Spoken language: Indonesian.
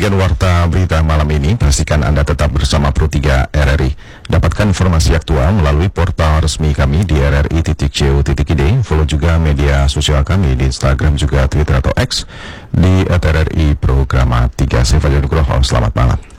demikian warta berita malam ini. Pastikan Anda tetap bersama Pro3 RRI. Dapatkan informasi aktual melalui portal resmi kami di rri.co.id. Follow juga media sosial kami di Instagram juga Twitter atau X di @RRI Programa 3. Saya Fajar Nugroho, selamat malam.